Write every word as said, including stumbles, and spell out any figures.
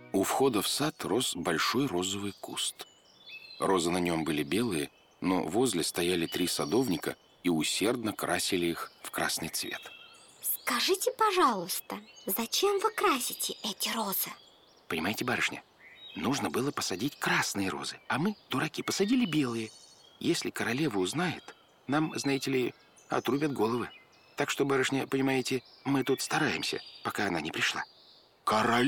У входа в сад рос большой розовый куст. Розы на нем были белые, но возле стояли три садовника и усердно красили их в красный цвет. Скажите, пожалуйста, зачем вы красите эти розы? Понимаете, барышня, нужно было посадить красные розы, а мы, дураки, посадили белые. Если королева узнает, нам, знаете ли, отрубят головы. Так что, барышня, понимаете, мы тут стараемся, пока она не пришла. Королева?